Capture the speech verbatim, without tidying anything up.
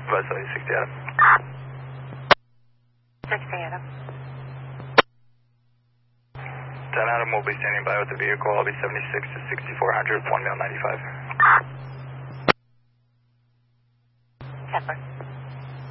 Vessel sixty Adam. sixty Adam. ten Adam will be standing by with the vehicle. I'll be seventy-six to sixty-four hundred, one mile ninety-five.